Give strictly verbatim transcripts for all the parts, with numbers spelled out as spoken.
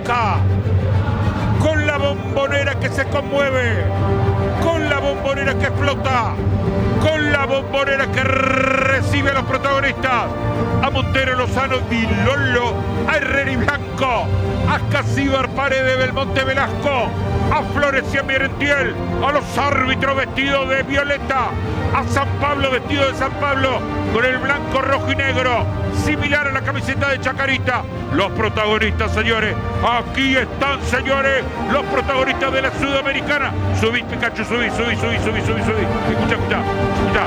Boca. Con la Bombonera que se conmueve, con la Bombonera que explota, con la Bombonera que recibe a los protagonistas, a Montero, Lozano, Di Lollo, a Herrera y Blanco, a Casíbar, Paredes, Belmonte, Velasco, a Flores y a Merentiel, a los árbitros vestidos de violeta, a San Pablo vestido de San Pablo con el blanco, rojo y negro, similar a la camiseta de Chacarita. Los protagonistas, señores, aquí están, señores, los protagonistas de la Sudamericana. Subí, Pikachu, subí, subí, subí, subí, subí, subí. Escucha, escucha, escucha.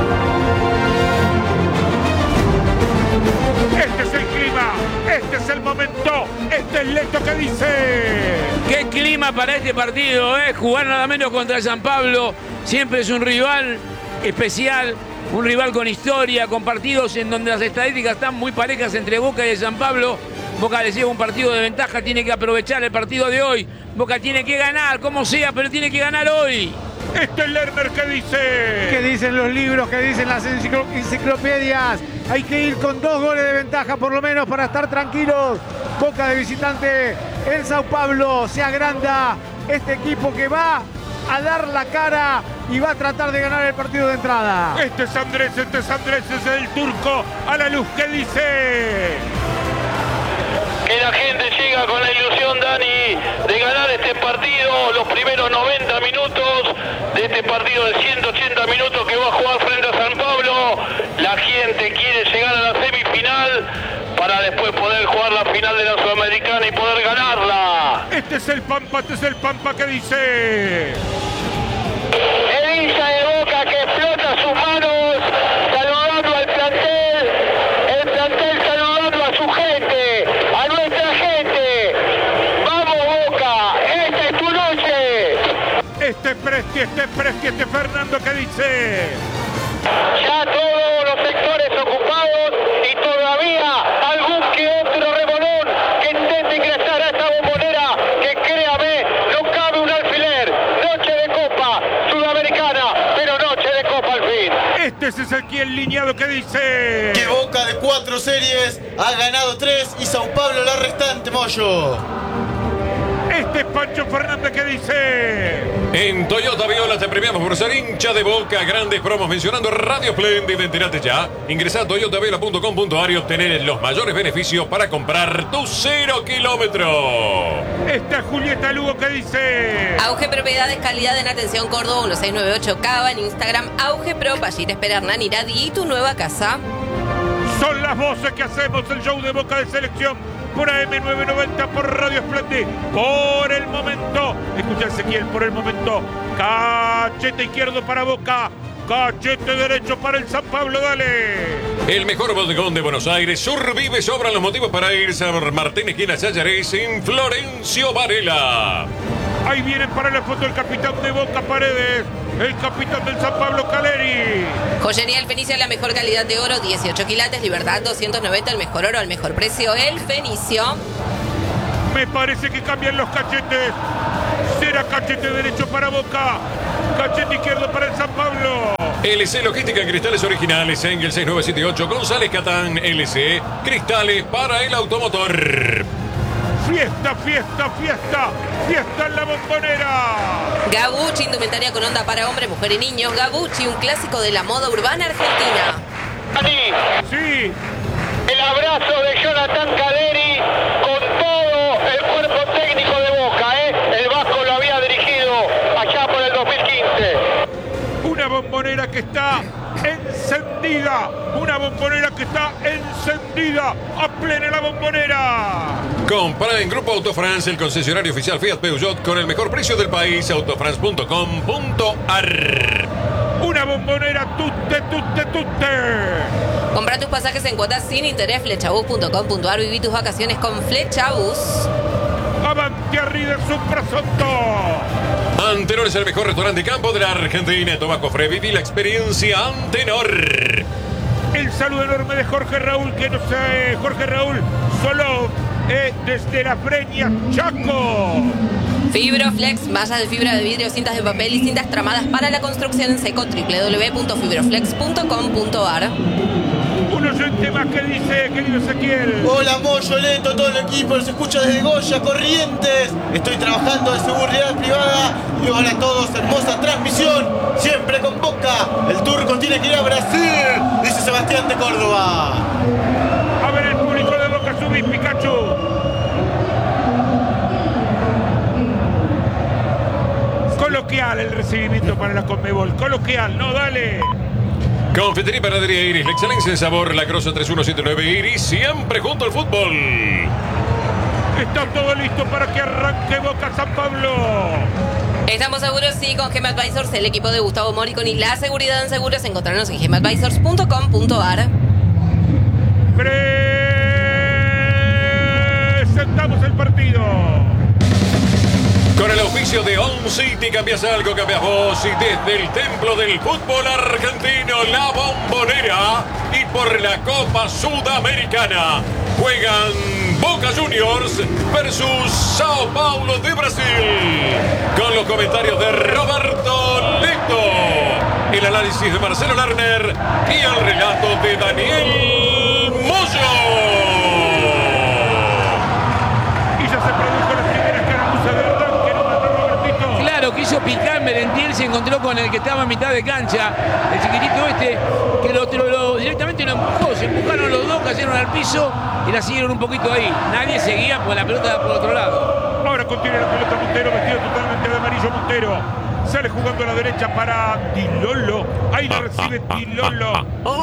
Este es el clima, este es el momento, este es Leto que dice. Qué clima para este partido, ¿eh? Jugar nada menos contra San Pablo siempre es un rival especial, un rival con historia, con partidos en donde las estadísticas están muy parejas entre Boca y San Pablo. Boca le lleva un partido de ventaja, tiene que aprovechar el partido de hoy. Boca tiene que ganar, como sea, pero tiene que ganar hoy. Este es Lerner que dice. ¿Qué dicen los libros? ¿Qué dicen las enciclo- enciclopedias? Hay que ir con dos goles de ventaja por lo menos para estar tranquilos. Boca de visitante en Sao Paulo. Se agranda este equipo que va a dar la cara y va a tratar de ganar el partido de entrada. Este es Andrés, este es Andrés, es el turco a la luz que dice. Que la gente llega con la ilusión, Dani, de ganar este partido, los primeros noventa minutos de este partido de ciento ochenta minutos que va a jugar frente a San Pablo. La gente quiere llegar a la semifinal para después poder jugar la final de la Sudamericana y poder ganarla. Este es el Pampa, este es el Pampa que dice. El hincha de Boca que explota sus manos, saludando al plantel, el plantel saludando a su gente, a nuestra gente. ¡Vamos Boca! ¡Esta es tu noche! Este es Presti, este es Presti, este es Fernando que dice. Ya todos los sectores ocupados y todavía algún que otro rebolón que intente ingresar a esta bombonera que créame, no cabe un alfiler. Noche de Copa Sudamericana, pero noche de Copa al fin. Este es Ezequiel Liñado que dice. Que Boca de cuatro series ha ganado tres y Sao Paulo la restante, Moyo. Este es Pancho Fernández que dice. En Toyota Viola te premiamos por ser hincha de Boca. Grandes promos mencionando Radio Splendid. Entérate ya. Ingresá a toyota viola punto com punto ar y obtener los mayores beneficios para comprar tu cero kilómetro. Esta es Julieta Lugo que dice. Auge Propiedades, calidad en atención Córdoba, uno seis nueve ocho Cava, en Instagram Auge Pro, allí te espera Hernán Iradi y tu nueva casa. Son las voces que hacemos el show de Boca de Selección por A M novecientos noventa, por Radio Splendid. Por el momento, escucha Ezequiel, por el momento, cachete izquierdo para Boca, cachete derecho para el San Pablo, dale. El mejor bodegón de Buenos Aires, Survive, sobran los motivos para irse a Martín esquina Sayares en Florencio Varela. Ahí vienen para la foto el capitán de Boca, Paredes, el capitán del San Pablo, Caleri. Joyería El Fenicio, la mejor calidad de oro, dieciocho quilates, Libertad doscientos noventa, el mejor oro al mejor precio, El Fenicio. Me parece que cambian los cachetes. Será cachete derecho para Boca, cachete izquierdo para el San Pablo. L C Logística en cristales originales, Engel seis nueve siete ocho, González Catán, L C, cristales para el automotor. Fiesta, fiesta, fiesta, fiesta en la Bombonera. Gabucci, indumentaria con onda para hombre, mujer y niños. Gabucci, un clásico de la moda urbana argentina. Dani, Sí, el abrazo de Jonathan Caleri con todo el cuerpo técnico de Boca, ¿eh? El Vasco lo había dirigido allá por el dos mil quince. una Bombonera que está encendida, una Bombonera que está encendida, a plena la Bombonera. Compra en Grupo Autofrance, el concesionario oficial Fiat Peugeot con el mejor precio del país, autofrance punto com punto ar. Una Bombonera tutte, tutte, tutte. Compra tus pasajes en cuotas sin interés, flechabus punto com punto ar. Viví tus vacaciones con Flechabus. Avanti arriba, Suprasonto. Antenor es el mejor restaurante de campo de la Argentina. Toma cofre, viví la experiencia Antenor. El saludo enorme de Jorge Raúl, que no sé, Jorge Raúl, solo eh, desde la Breña, Chaco. Fibroflex, mallas de fibra de vidrio, cintas de papel y cintas tramadas para la construcción en seco, doble u doble u doble u punto fibroflex punto com punto ar. Una Un oyente más que dice, querido Ezequiel. Hola Moyo, Leto, todo el equipo, nos escucha desde Goya, Corrientes. Estoy trabajando de seguridad privada y hola a todos, hermosa transmisión, siempre con Boca. El turco tiene que ir a Brasil, dice Sebastián de Córdoba. A ver el público de Boca, subí Pikachu. Coloquial el recibimiento para la Conmebol. Coloquial, no, dale. Confitería y Panadería Iris, la excelencia en sabor, La Crosa tres uno siete nueve Iris, siempre junto al fútbol. Está todo listo para que arranque Boca San Pablo. Estamos seguros, sí, con Gem Advisors, el equipo de Gustavo Moricón y la seguridad en seguros. Encontrarnos en gem advisors punto com punto a r. Presentamos el partido. Con el auspicio de On City, cambias algo, cambias vos. Y desde el templo del fútbol argentino, La Bombonera, y por la Copa Sudamericana, juegan Boca Juniors versus Sao Paulo de Brasil. Con los comentarios de Roberto Leto, el análisis de Marcelo Lerner y el relato de Daniel Moyo. Y ya se produjo la primera escaramuza de verdad. Claro, quiso picar Merentiel, se encontró con el que estaba a mitad de cancha, el chiquitito este, que lo, lo, lo directamente lo empujó. Se empujaron los dos, cayeron al piso y la siguieron un poquito ahí. Nadie seguía por la pelota por otro lado. Ahora contiene la pelota Montero, vestido totalmente de amarillo Montero. Sale jugando a la derecha para Dilolo. Ahí lo recibe Dilolo.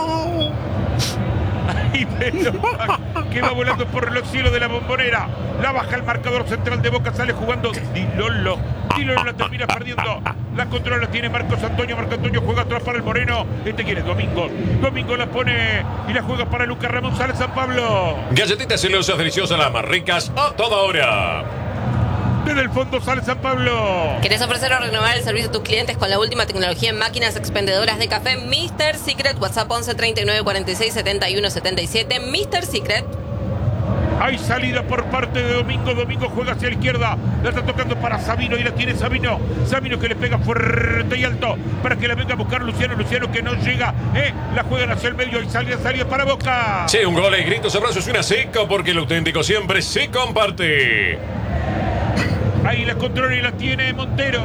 Ahí pelota que va volando por los cielos de la Bombonera. La baja el marcador central de Boca. Sale jugando Dilolo. Dilolo la termina perdiendo. La controla la tiene Marcos Antonio. Marcos Antonio juega atrás para el Moreno. Este quiere Domingo. Domingo la pone y la juega para Lucas Ramón. Sale San Pablo. Galletitas celosas deliciosas, las más ricas a toda hora. Desde el fondo sale San Pablo. ¿Querés ofrecer o renovar el servicio a tus clientes con la última tecnología en máquinas expendedoras de café? mister Secret, WhatsApp once treinta y nueve cuarenta y seis setenta y uno setenta y siete. mister Secret. Hay salida por parte de Domingo. Domingo juega hacia la izquierda. La está tocando para Sabino y la tiene Sabino. Sabino que le pega fuerte y alto para que la venga a buscar Luciano. Luciano que no llega. ¿eh? La juegan hacia el medio y salida, salida para Boca. Sí, un gol y gritos, abrazos y una seco porque el auténtico siempre se comparte. Ahí la controla y la tiene Montero.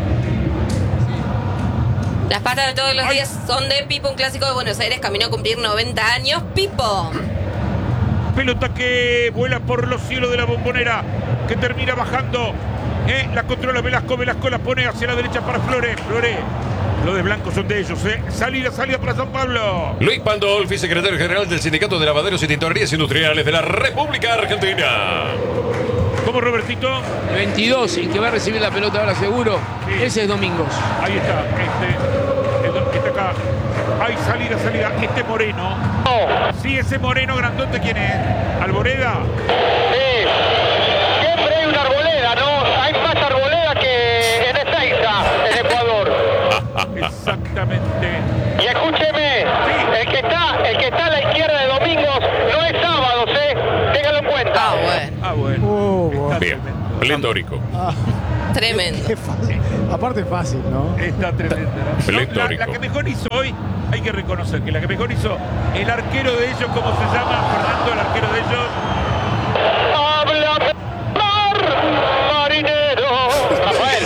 Las pastas de todos los Ay. días son de Pipo, un clásico de Buenos Aires. Caminó a cumplir noventa años. Pipo. Pelota que vuela por los cielos de la Bombonera, que termina bajando. ¿eh? La controla Velasco. Velasco la pone hacia la derecha para Flores. Flores. Los de blanco son de ellos. ¿eh? Salida, salida para San Pablo. Luis Pandolfi, secretario general del Sindicato de Lavaderos y Tintorerías Industriales de la República Argentina. ¿Cómo, Robertito? veintidós, y que va a recibir la pelota ahora seguro. Sí. Ese es Domingos. Ahí está. Este, este acá. Hay salida, salida. Este Moreno. Oh. Sí, ese Moreno grandote, ¿quién es? ¿Arboleda? Sí. Siempre hay una arboleda, ¿no? Hay más arboleda que en Ezeiza, en Ecuador. Exactamente. Y escúcheme, sí. el que está, el que está a la izquierda de Domingos no es sábados, ¿eh? Téngalo en cuenta. Ah, bueno. Ah, bueno. Uh, bueno. Bien, pletórico. Ah. Tremendo. Qué fácil. Aparte es fácil, ¿no? Está tremendo, ¿no? No, la, la que mejor hizo hoy, hay que reconocer que la que mejor hizo el arquero de ellos, ¿cómo se llama, Fernando, el arquero de ellos? ¡Habla, mar, marinero! Rafael.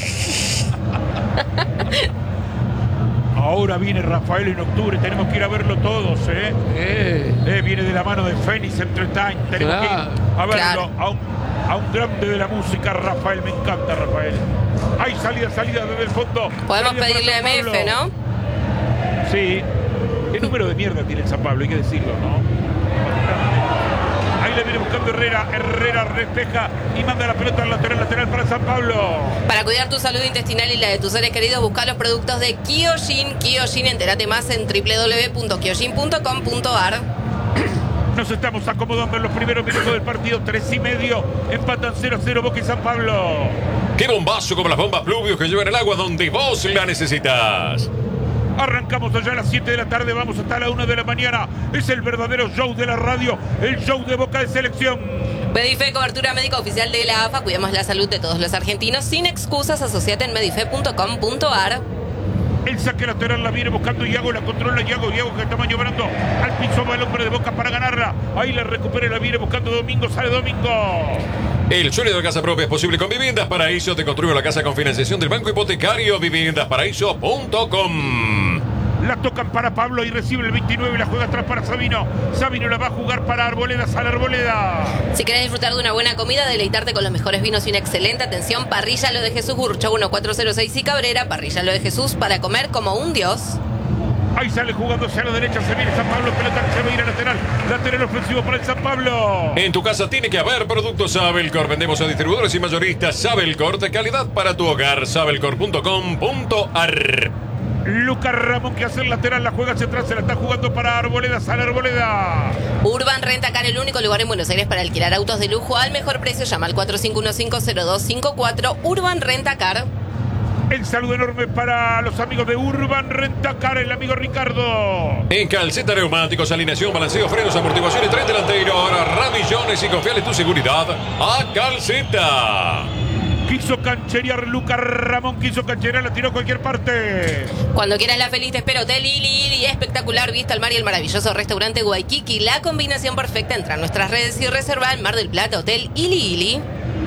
Ahora viene Rafael en octubre, tenemos que ir a verlo todos, ¿eh? Eh. eh viene de la mano de Fénix Entertainment, tenemos claro. que ir a verlo, claro. a, un, a un grande de la música, Rafael, me encanta Rafael. Hay salida, salida desde el fondo. Podemos salida pedirle a M F, ¿no? Sí. ¿Qué número de mierda tiene el San Pablo? Hay que decirlo, ¿no? Ahí le viene buscando Herrera. Herrera despeja y manda la pelota al lateral, lateral para San Pablo. Para cuidar tu salud intestinal y la de tus seres queridos, busca los productos de Kyojin. Kyojin, entérate más en doble u doble u doble u punto kyojin punto com punto a r. Nos estamos acomodando en los primeros minutos del partido. Tres y medio. Empatan cero a cero Boca y San Pablo. ¡Qué bombazo como las bombas Pluvios que llevan el agua donde vos la necesitas! Arrancamos allá a las siete de la tarde, vamos hasta la una de la mañana. Es el verdadero show de la radio, el show de Boca de Selección. Medife, cobertura médica oficial de la A F A. Cuidamos la salud de todos los argentinos sin excusas. Asociate en medife punto com punto a r. El saque lateral la viene buscando Iago, la controla Iago, Iago que está maniobrando al piso, va el hombre de Boca para ganarla. Ahí la recupera, la viene buscando Domingo, sale Domingo. El sueño de casa propia es posible con Viviendas Paraíso. Te construyo la casa con financiación del Banco Hipotecario. viviendas paraíso punto com. La tocan para Pablo y recibe el veintinueve, la juega atrás para Sabino. Sabino la va a jugar para Arboleda, sale Arboleda. Si querés disfrutar de una buena comida, deleitarte con los mejores vinos y una excelente atención, Parrilla Lo de Jesús, Gurruchaga uno cuatro cero seis y Cabrera. Parrilla Lo de Jesús para comer como un dios. Ahí sale jugando hacia la derecha, se viene San Pablo, pelota que se va a ir a lateral. Lateral ofensivo para el San Pablo. En tu casa tiene que haber productos Sabelcor. Vendemos a distribuidores y mayoristas Sabelcor de calidad para tu hogar. sabelcor punto com punto ar. Lucas Ramón que hace el lateral, la juega hacia atrás, se la está jugando para Arboleda, sale Arboleda. Urban Rentacar, el único lugar en Buenos Aires para alquilar autos de lujo al mejor precio. Llama al cuatro cinco uno cinco cero dos cinco cuatro. Urban Rentacar. El saludo enorme para los amigos de Urban Rentacar, el amigo Ricardo. En Calceta Neumáticos, alineación, balanceo, frenos, amortiguaciones, tren delantero, ahora rabillones y confiarle tu seguridad a Calceta. Quiso cancherear Lucas Ramón, quiso cancherear, la tiró a cualquier parte. Cuando quieras la feliz te espera Hotel Ili Ili, espectacular vista al mar y el maravilloso restaurante Waikiki. La combinación perfecta, entra a nuestras redes y reserva en Mar del Plata, Hotel Ili Ili.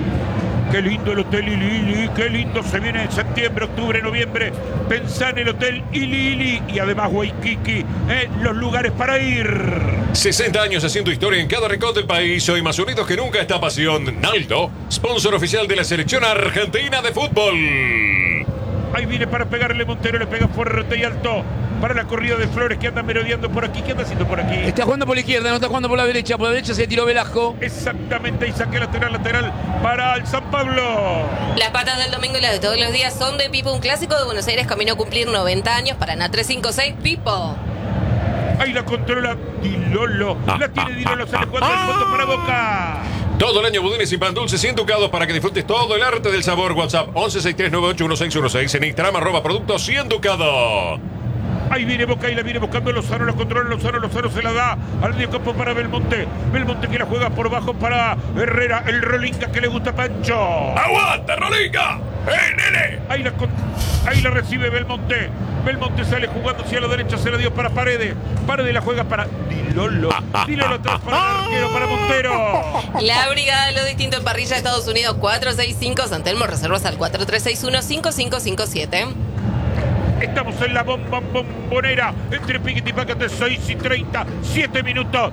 Qué lindo el Hotel Ili Ili, qué lindo se viene en septiembre, octubre, noviembre. Pensá en el Hotel Ili Ili y además Waikiki, eh, los lugares para ir. sesenta años haciendo historia en cada rincón del país. Hoy más unidos que nunca esta pasión. Naldo, sponsor oficial de la selección argentina de fútbol. Ahí viene para pegarle Montero, le pega fuerte y alto. Para la corrida de Flores que anda merodeando por aquí. ¿Qué anda haciendo por aquí? Está jugando por la izquierda, no está jugando por la derecha. Por la derecha se tiró Velasco. Exactamente, y saque lateral, lateral para el San Pablo. Las patas del domingo y las de todos los días son de Pipo, un clásico de Buenos Aires, camino a cumplir noventa años. Paraná tres cinco seis, Pipo. Ahí la controla Dilolo. La tiene Dilolo, sale jugando el fondo para Boca. Todo el año budines y pan dulces y entucados para que disfrutes todo el arte del sabor. WhatsApp once sesenta y tres noventa y ocho dieciséis dieciséis. En Instagram arroba productos y entucado. Ahí viene Boca y la viene buscando Lozano, la controla Lozano, Lozano se la da al medio campo para Belmonte. Belmonte que la juega por bajo para Herrera, el Rolinga que le gusta a Pancho. ¡Aguanta, Rolinga! ¡Eh, nene! Ahí la, ahí la recibe Belmonte. Belmonte sale jugando hacia la derecha, se la dio para Paredes. Paredes la juega para Dilolo. Dilolo atrás para el arquero, para Montero. La brigada de lo distinto en parrilla de Estados Unidos cuatro seis cinco. San Telmo, reservas al cuatro tres seis uno cinco cinco cinco siete. Estamos en la bomba bombonera entre Piquete y Pácate, seis y treinta, siete minutos,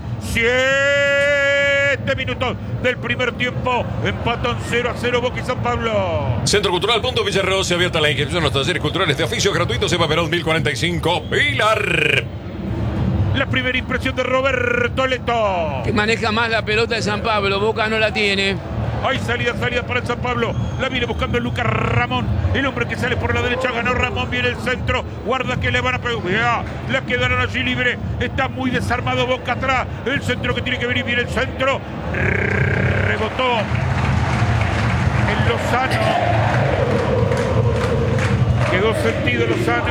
siete minutos del primer tiempo. Empatan cero a cero Boca y San Pablo. Centro Cultural Punto Villarroel, se abierta la inscripción a los talleres culturales de oficio gratuitos. Eva Perón mil cuarenta y cinco, Pilar. La primera impresión de Roberto Leto. Que maneja más la pelota de San Pablo, Boca no la tiene. Hay salida, salida para el San Pablo. La viene buscando Lucas Ramón. El hombre que sale por la derecha ganó Ramón. Viene el centro. Guarda que le van a pegar. La quedaron allí libre. Está muy desarmado Boca atrás. El centro que tiene que venir. Viene el centro. Rebotó en Lozano. Quedó sentido Lozano.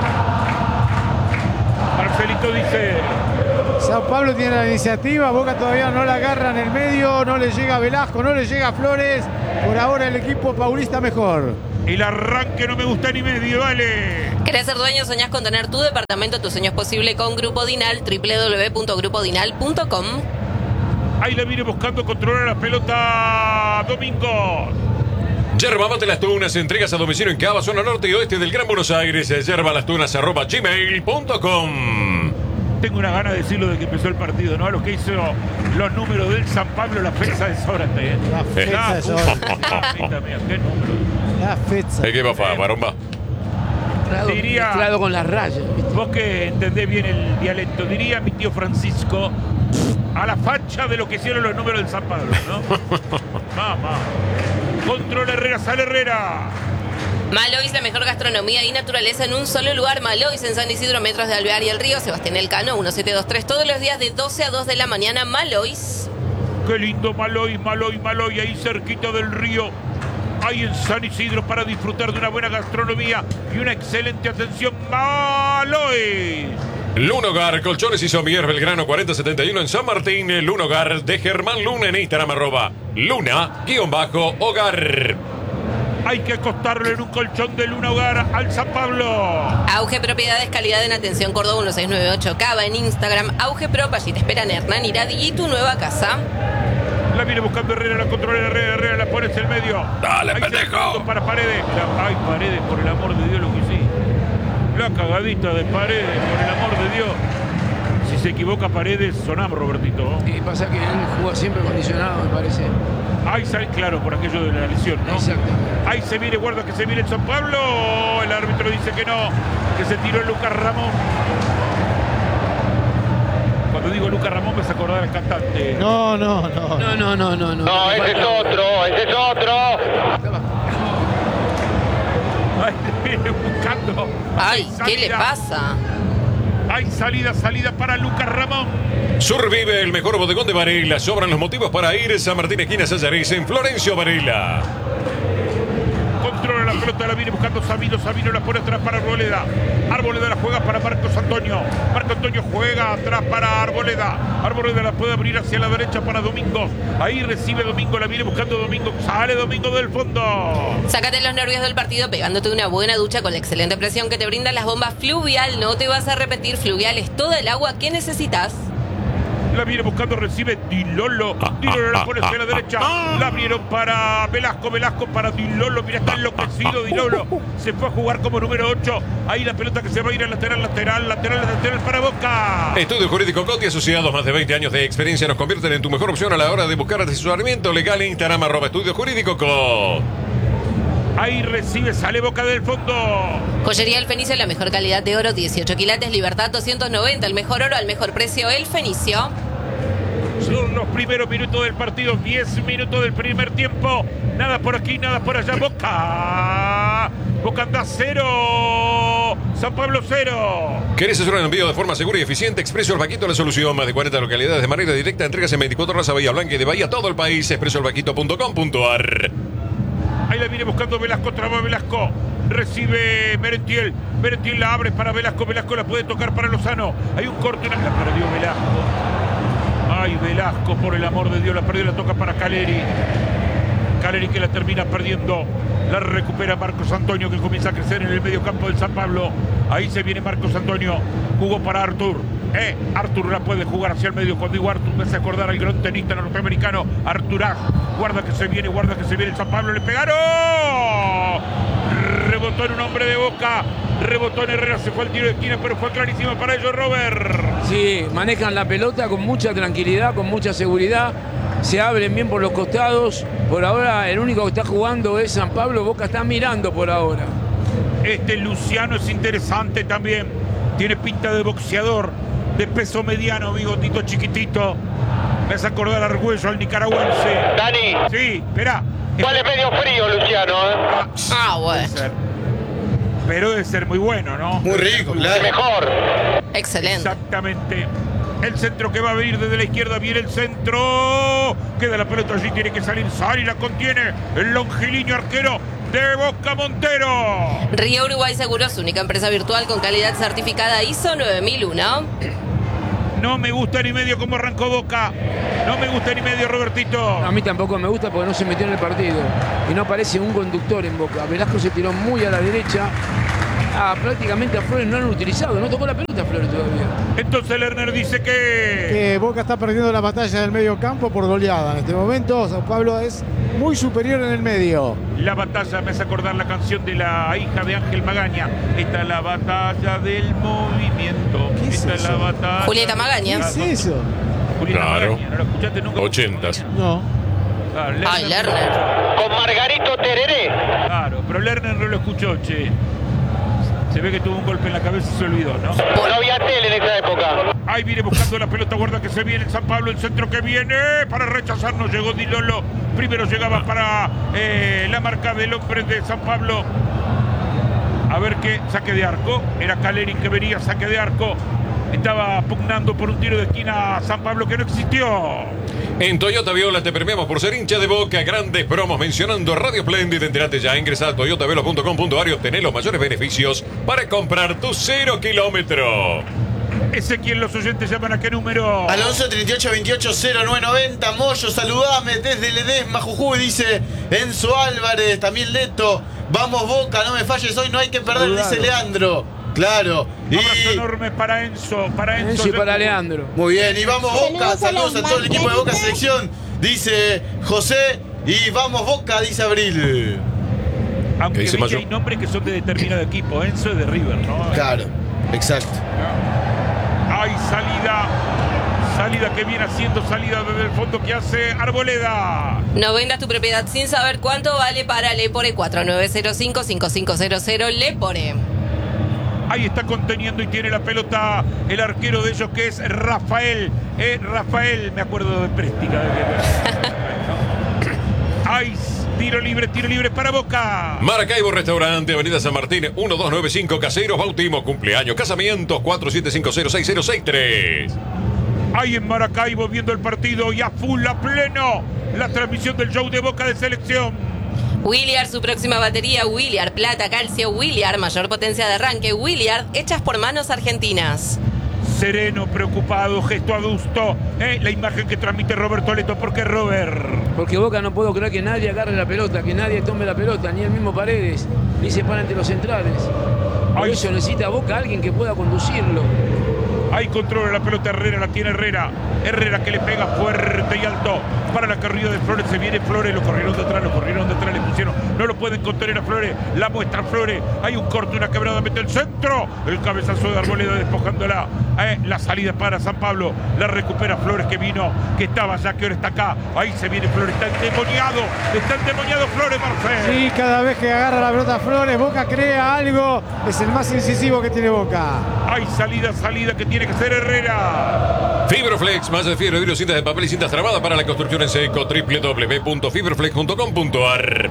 Marcelito dice... San Pablo tiene la iniciativa, Boca todavía no la agarra en el medio, no le llega Velasco, no le llega Flores. Por ahora el equipo paulista mejor. El arranque no me gusta ni medio, vale. ¿Querés ser dueño? ¿Soñás con tener tu departamento? Tu sueño es posible con Grupo Dinal, doble u doble u doble u punto grupo dinal punto com. Ahí la viene buscando controlar la pelota Domingo. Yerba Mate Las Tunas, entregas a domicilio en Cava, zona norte y oeste del Gran Buenos Aires. Yerba Las Tunas arroba gmail punto com. Tengo una gana de decirlo de que empezó el partido, ¿no? A los que hizo los números del San Pablo, la fecha de Sorante, ¿eh? La fecha de Sorante. ¿Qué número? La fecha. ¿Qué va a hacer, Baromba? Diría, mezclado con las rayas. Vos que entendés bien el dialecto, diría mi tío Francisco, a la facha de lo que hicieron los números del San Pablo, ¿no? Mamá. Controla Herrera, sale Herrera. Malois, la mejor gastronomía y naturaleza en un solo lugar. Malois en San Isidro, metros de Alvear y el Río. Sebastián Elcano, diecisiete veintitrés, todos los días de doce a dos de la mañana. Malois. Qué lindo Malois, Malois, Malois, ahí cerquita del río. Ahí en San Isidro para disfrutar de una buena gastronomía y una excelente atención. Malois. Luna Hogar, colchones y somier, Belgrano cuarenta setenta y uno en San Martín. Luna Hogar de Germán Luna en Instagram arroba Luna, guión bajo, hogar. Hay que acostarlo en un colchón de Luna Hogar al San Pablo. Auge Propiedades, calidad en atención, Córdoba uno seis nueve ocho, Cava en Instagram, Auge Prop, allí te esperan Hernán Iradi y tu nueva casa. La viene buscando Herrera, la controla Herrera, Herrera la pone hacia el medio. Dale, Ahí pendejo. Para Paredes. La, ay, Paredes, por el amor de Dios, lo que sí. La cagadita de Paredes, por el amor de Dios. Si se equivoca Paredes, sonamos, Robertito. Y pasa que él juega siempre condicionado, me parece. Ahí sale, claro, por aquello de la lesión, ¿no? Exacto. Ahí se viene, guarda que se viene el San Pablo. El árbitro dice que no, que se tiró Lucas Ramón. Cuando digo Lucas Ramón me hace acordar al cantante. No, no, no. No, no, no, no. No, No, ese es otro, ese es otro. Ahí viene buscando. Ay, Hay ¿qué le salida. pasa? Hay salida, salida para Lucas Ramón. Survive el mejor bodegón de Varela. Sobran los motivos para ir. San Martín, esquina Sayaris, en Florencio Varela. Controla la pelota, la viene buscando Sabino. Sabino la pone atrás para Arboleda. Arboleda la juega para Marcos Antonio. Marcos Antonio juega atrás para Arboleda. Arboleda la puede abrir hacia la derecha para Domingos. Ahí recibe Domingo, la viene buscando Domingo. Sale Domingo del fondo. Sácate los nervios del partido pegándote una buena ducha con la excelente presión que te brindan las bombas Fluvial. No te vas a repetir, Fluvial es toda el agua que necesitas. La viene buscando, recibe Dilolo. Dilolo la pone hacia la derecha. La abrieron para Velasco. Velasco para Dilolo. Mira, está enloquecido Dilolo. Se fue a jugar como número ocho. Ahí la pelota que se va a ir al lateral, lateral, lateral, lateral para Boca. Estudio Jurídico Coti, asociados, más de veinte años de experiencia, nos convierten en tu mejor opción a la hora de buscar asesoramiento legal. Instagram, arroba Estudio Jurídico Coti. Ahí recibe, sale Boca del fondo. Joyería El Fenicio, la mejor calidad de oro, dieciocho quilates, Libertad doscientos noventa, el mejor oro al mejor precio, El Fenicio. Son los primeros minutos del partido, diez minutos del primer tiempo. Nada por aquí, nada por allá. Boca. Boca anda cero. San Pablo cero. ¿Querés hacer un envío de forma segura y eficiente? Expreso El Vaquito, la solución. Más de cuarenta localidades de manera directa. Entregas en veinticuatro horas a Bahía Blanca y de Bahía a todo el país. expreso el vaquito punto com punto a r. Ahí la viene buscando Velasco, traba Velasco. Recibe Merentiel. Merentiel la abre para Velasco. Velasco la puede tocar para Lozano. Hay un corte, la perdió Velasco. Ay, Velasco, por el amor de Dios, la perdió, la toca para Caleri. Caleri que la termina perdiendo. La recupera Marcos Antonio, que comienza a crecer en el medio campo del San Pablo. Ahí se viene Marcos Antonio. Jugó para Artur. Eh, Artur la puede jugar hacia el medio. Cuando digo Artur me hace acordar al gran tenista norteamericano Arturaj. Guarda que se viene, guarda que se viene el San Pablo. Le pegaron. Rebotó en un hombre de Boca. Rebotó en Herrera, se fue al tiro de esquina, pero fue clarísimo para ellos, Robert. Sí, manejan la pelota con mucha tranquilidad, con mucha seguridad. Se abren bien por los costados. Por ahora el único que está jugando es San Pablo. Boca está mirando por ahora. Este Luciano es interesante también. Tiene pinta de boxeador, de peso mediano, bigotito chiquitito. Me hace acordar a Argüello, al nicaragüense. Dani, Sí, espera. ¿cuál es medio frío, Luciano? ¿eh? Ah, Ah, bueno. puede ser. Pero debe ser muy bueno, ¿no? Muy rico, claro. Mejor. Excelente. Exactamente. El centro que va a venir desde la izquierda, viene el centro. Queda la pelota allí, tiene que salir Sari, la contiene el longilíneo arquero de Boca, Montero. Río Uruguay Seguros, única empresa virtual con calidad certificada I S O nueve mil uno. No me gusta ni medio cómo arrancó Boca. No me gusta ni medio, Robertito. A mí tampoco me gusta porque no se metió en el partido. Y no aparece un conductor en Boca. Velasco se tiró muy a la derecha. Ah, prácticamente a Flores no lo han utilizado. No tocó la pelota a Flores todavía. Entonces Lerner dice que... Que Boca está perdiendo la batalla del medio campo por goleada. En este momento San Pablo es muy superior en el medio. La batalla me hace acordar la canción de la hija de Ángel Magaña. Esta es la batalla del movimiento. ¿Qué es Esta es la eso? batalla... Julieta Magaña. ¿Qué es eso? Julieta Claro. Magaña, ¿no lo escuchaste nunca? Ochentas. No. Claro, Ay, Lerner. Con Margarito Tereré. Claro, pero Lerner no lo escuchó, che. Se ve que tuvo un golpe en la cabeza y se olvidó, ¿no? No había tele en esa época. Ahí viene buscando la pelota, guarda que se viene el San Pablo, el centro que viene para rechazar, no llegó Dilolo. Primero llegaba para eh, la marca del hombre de San Pablo. A ver qué saque de arco. Era Caleri que venía, saque de arco. Estaba pugnando por un tiro de esquina a San Pablo que no existió. En Toyota Viola te premiamos por ser hincha de Boca. Grandes promos mencionando Radio Splendid. Entérate ya, ingresa a toyota velo punto com punto a r y obtener los mayores beneficios para comprar tu cero kilómetro. Ezequiel, los oyentes llaman a qué número. Al once treinta y ocho veintiocho cero nueve noventa. Moyo, saludame desde Ledesma, Jujuy, dice Enzo Álvarez. También Leto. Vamos Boca, no me falles hoy, no hay que perder, Claro. dice Leandro. Claro. Y... Abrazo enorme para Enzo, para Enzo. Enzo y para Leandro. Muy bien, y vamos Boca. Saludos a todo el equipo de Boca Selección, dice José. Y vamos Boca, dice Abril. Aunque dice vi que Mayo? hay nombres que son de determinado equipo. Enzo es de River, ¿no? Claro, exacto. Hay salida. Salida que viene haciendo salida desde el fondo que hace Arboleda. No vendas tu propiedad sin saber cuánto vale para Lepore. Cuatro nueve cero cinco cinco cinco cero cero Lepore. Ahí está conteniendo y tiene la pelota el arquero de ellos que es Rafael. Eh, Rafael, me acuerdo de Préstica. Hay tiro libre, tiro libre para Boca. Maracaibo Restaurante, Avenida San Martín, uno dos nueve cinco, caseros, bautismo, cumpleaños, casamientos, cuatro siete cinco cero seis cero seis tres. Ahí en Maracaibo viendo el partido y a full, a pleno, la transmisión del show de Boca de selección. Williard, su próxima batería. Williard, plata, calcio. Williard, mayor potencia de arranque. Williard, hechas por manos argentinas. Sereno, preocupado, gesto adusto. Eh, la imagen que transmite Roberto Leto. ¿Por qué, Robert? Porque Boca no puedo creer que nadie agarre la pelota, que nadie tome la pelota, ni el mismo Paredes, ni se para entre los centrales. Por Ay. eso necesita Boca alguien que pueda conducirlo. Ahí controla la pelota Herrera, la tiene Herrera. Herrera que le pega fuerte y alto para la carrera de Flores. Se viene Flores, lo corrieron de atrás, lo corrieron de atrás, le pusieron. No lo pueden contener a Flores. La muestra Flores. Hay un corte, una quebrada, mete el centro. El cabezazo de Arboleda despojándola. Eh, la salida para San Pablo. La recupera Flores que vino, que estaba ya, que ahora está acá. Ahí se viene Flores, está endemoniado. Está endemoniado Flores, Marcel. Sí, cada vez que agarra la pelota Flores, Boca crea algo. Es el más incisivo que tiene Boca. Hay salida, salida que tiene que ser Herrera. Fibroflex, más de fibra, vidrio, cintas de papel y cintas trabadas para la construcción en seco. doble u doble u doble u punto fibroflex punto com punto a r.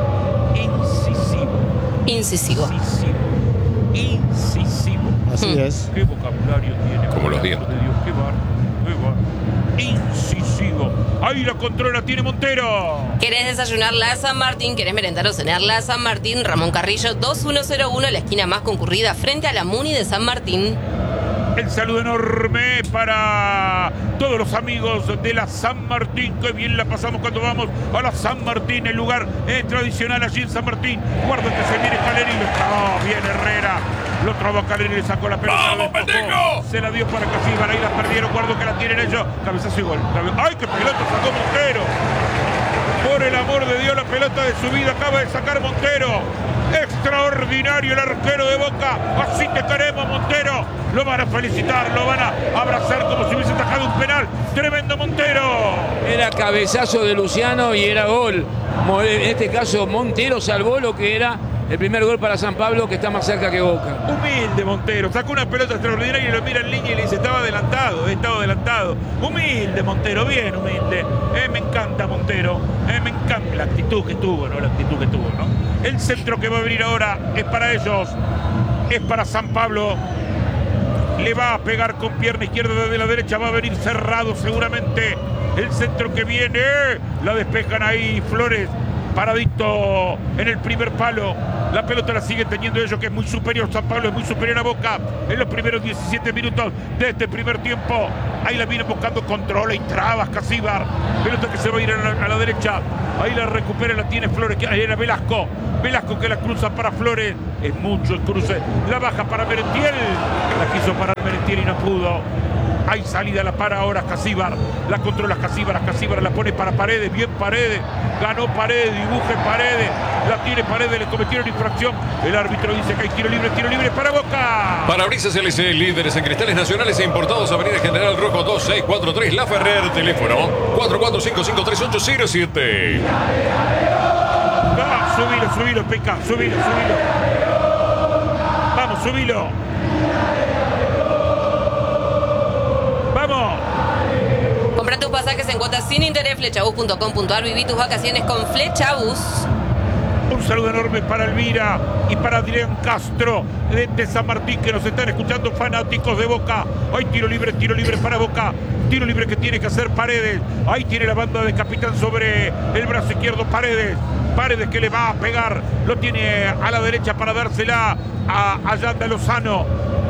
Incisivo. Incisivo. Incisivo. Incisivo. Así Hmm. es. ¿Qué vocabulario tiene? Como los días. De Dios, qué bar, qué bar. Incisivo. Ahí la controla, tiene Montero. ¿Querés desayunar la San Martín? ¿Querés merendar o cenar la San Martín? Ramón Carrillo dos mil uno, la esquina más concurrida frente a la Muni de San Martín. El saludo enorme para todos los amigos de la San Martín. Qué bien la pasamos cuando vamos a la San Martín, el lugar eh, tradicional allí en San Martín. Guarda que se viene Caleri. Oh, bien Herrera. Lo trabó Caleri, le sacó la pelota. ¡Vamos, pendejo! Se la dio para Casíbar. Ahí la perdieron. Guardo que la tienen ellos. Cabezazo y gol. ¡Ay, qué pelota sacó Montero! Por el amor de Dios, la pelota de su vida acaba de sacar Montero. Extraordinario el arquero de Boca. Así te queremos, Montero. Lo van a felicitar, lo van a abrazar como si hubiese atajado un penal. Tremendo Montero. Era cabezazo de Luciano y era gol. En este caso Montero salvó lo que era el primer gol para San Pablo, que está más cerca que Boca. Humilde Montero. Sacó una pelota extraordinaria y lo mira en línea y le dice, estaba adelantado, he estado adelantado. Humilde Montero, bien humilde. Eh, me encanta Montero. Eh, me encanta la actitud que tuvo, ¿no? La actitud que tuvo, ¿no? El centro que va a venir ahora es para ellos. Es para San Pablo. Le va a pegar con pierna izquierda desde la derecha. Va a venir cerrado seguramente. El centro que viene. La despejan ahí Flores. Paradito en el primer palo. La pelota la sigue teniendo ellos, que es muy superior. San Pablo es muy superior a Boca en los primeros diecisiete minutos de este primer tiempo. Ahí la viene buscando, controla y trabas Casíbar. Pelota que se va a ir a la, a la derecha. Ahí la recupera, la tiene Flores. Ahí era Velasco. Velasco que la cruza para Flores. Es mucho el cruce. La baja para Merentiel. La quiso parar Merentiel y no pudo. Hay salida, la para ahora Casíbar. La controla Casíbar. Casíbar la pone para Paredes. Bien Paredes. Ganó Paredes. Dibuje Paredes. La tiene Paredes. Le cometieron infracción. El árbitro dice que hay tiro libre. Tiro libre para Boca. Parabrisas L C, líderes en cristales nacionales e importados. Avenida General Rojo dos seis cuatro tres, La Ferrer. Teléfono cuatro cuatro cinco cinco tres ocho cero siete. Ah, subilo, subilo, Peca. Subilo, subilo. Vamos, subilo. Vamos. Compra tus pasajes en cuotas sin interés, flechabus punto com punto a r. Viví tus vacaciones con Flechabus. Un saludo enorme para Elvira y para Adrián Castro de, de San Martín, que nos están escuchando, fanáticos de Boca. Hay tiro libre, tiro libre para Boca. Tiro libre que tiene que hacer Paredes. Ahí tiene la banda de capitán sobre el brazo izquierdo Paredes. Paredes que le va a pegar. Lo tiene a la derecha para dársela a Ayanda Lozano,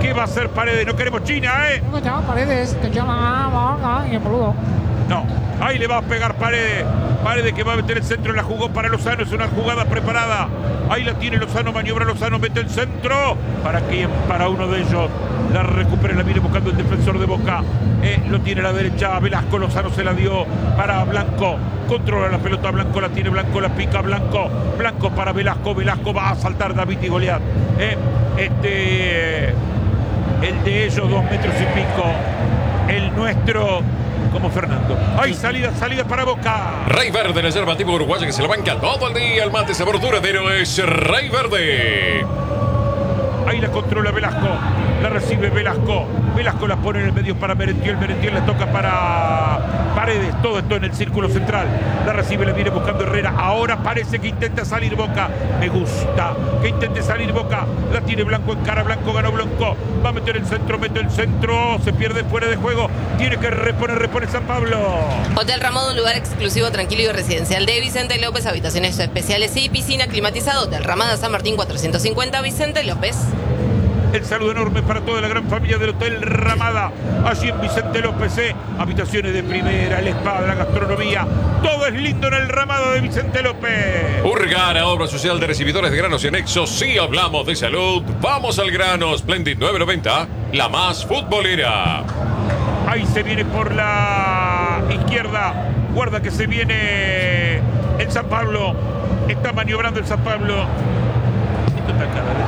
¿Qué va a hacer Paredes? No queremos China, ¿eh? Paredes, te llama y boludo. No, ahí le va a pegar Paredes. Paredes que va a meter el centro, la jugó para Lozano, es una jugada preparada. Ahí la tiene Lozano, maniobra Lozano, mete el centro. ¿Para quién? Para uno de ellos. La recupera, la viene buscando el defensor de Boca. Eh, lo tiene a la derecha, Velasco, Lozano se la dio para Blanco. Controla la pelota, Blanco la tiene, Blanco la pica, Blanco. Blanco para Velasco, Velasco va a saltar David y Goliat. Eh, este, el de ellos, dos metros y pico. El nuestro... como Fernando. ¡Ay, salida, salida para Boca! Rey Verde, la yerba antigua uruguaya que se la banca todo el día. El mate sabor duradero es Rey Verde. Ahí la controla Velasco. La recibe Velasco. Velasco la pone en el medio para Merentiel. Merentiel la toca para Paredes. Todo esto en el círculo central. La recibe, la viene buscando Herrera. Ahora parece que intenta salir Boca. Me gusta que intente salir Boca. La tiene Blanco en cara. Blanco ganó Blanco. Va a meter el centro, mete el centro. Se pierde fuera de juego. Tiene que reponer, repone San Pablo. Hotel Ramada, un lugar exclusivo, tranquilo y residencial de Vicente López. Habitaciones especiales y piscina climatizada. Hotel Ramada, San Martín cuatrocientos cincuenta, Vicente López. El saludo enorme para toda la gran familia del Hotel Ramada, allí en Vicente López, ¿eh? Habitaciones de primera, el spa, la gastronomía, todo es lindo en el Ramada de Vicente López. Urgara, obra social de recibidores de granos y anexos. Si hablamos de salud, vamos al grano. Splendid nueve noventa, la más futbolera. Ahí se viene por la izquierda, guarda que se viene el San Pablo, está maniobrando el San Pablo. Esto está cada vez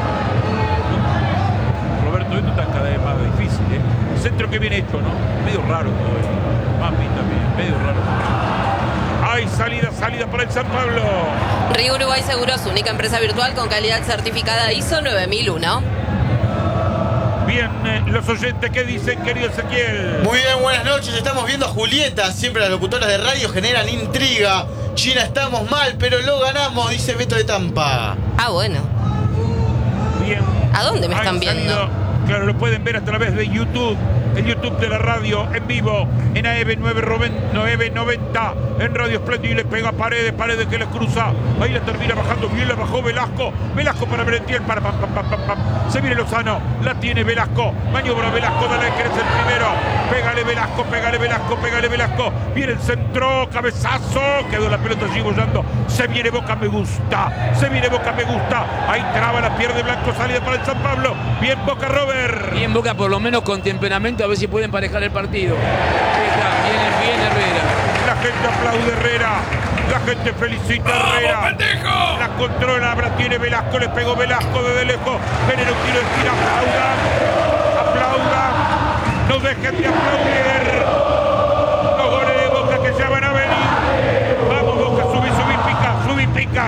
esto está cada vez más difícil, ¿eh? El centro que viene hecho, ¿no? Medio raro todo esto. Mami también, medio raro. Hay salida, salida para el San Pablo. Río Uruguay Seguros, única empresa virtual con calidad certificada I S O nueve mil uno. Bien, eh, los oyentes, ¿qué dicen, querido Ezequiel? Muy bien, buenas noches. Estamos viendo a Julieta. Siempre las locutoras de radio generan intriga. China, estamos mal, pero lo ganamos, dice Beto de Tampa. Ah, bueno. Bien. ¿A dónde me están viendo? Claro, lo pueden ver a través de YouTube, el YouTube de la radio, en vivo, en A E B nueve noventa, en Radio Splendid, y le pega a Paredes, Paredes que le cruza, ahí la termina bajando, bien la bajó Velasco, Velasco para Merentiel, para pam, pam, pam, pam, pam. Se viene Lozano, la tiene Velasco, maniobra Velasco, dale que eres el primero, pégale Velasco, pégale Velasco, pégale Velasco, viene el centro, cabezazo, quedó la pelota allí bollando, se viene Boca, me gusta, se viene Boca, me gusta, ahí traba, la pierde Blanco, salida para el San Pablo, bien Boca, Robert. Bien Boca, por lo menos con temperamento, a ver si pueden emparejar el partido. Está, viene bien Herrera. La gente aplaude Herrera. La gente felicita a Herrera. ¡Vamos, pendejo! La controla, ahora tiene Velasco, le pegó Velasco desde lejos. Genera un tiro de tira, aplaudan. Aplaudan. No dejen de aplaudir. Los goles de Boca que ya van a venir. Vamos Boca, subí, subí, pica, subí, pica.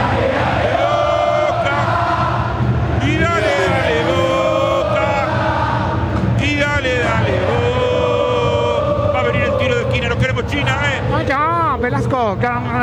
Boca. Y dale, dale, Boca. Y dale, dale, Boca. Va a venir el tiro de esquina, no queremos China, ¿eh? Velasco,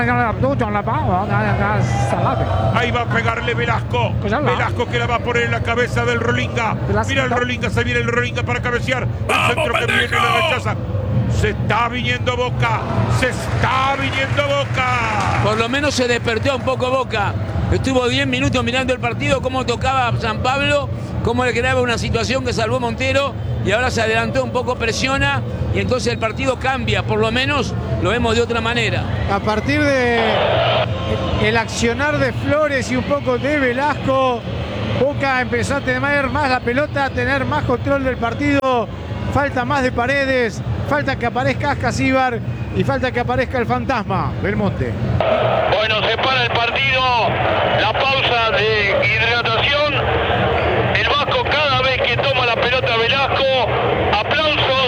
ahí va a pegarle Velasco. Velasco que la va a poner en la cabeza del Rolinga. Mira el Rolinga, se viene el Rolinga para cabecear. El centro que viene le rechaza. Se está viniendo Boca. Se está viniendo Boca. Por lo menos se despertó un poco Boca. Estuvo diez minutos mirando el partido, cómo tocaba San Pablo, cómo le creaba una situación que salvó Montero, y ahora se adelantó un poco, presiona, y entonces el partido cambia, por lo menos lo vemos de otra manera. A partir de el accionar de Flores y un poco de Velasco, Boca empezó a tener más la pelota, a tener más control del partido. Falta más de Paredes, falta que aparezca Ascasíbar y falta que aparezca el fantasma Belmonte. Bueno, se para el partido, la pausa de hidratación. El Vasco cada vez que toma la pelota Velasco, aplauso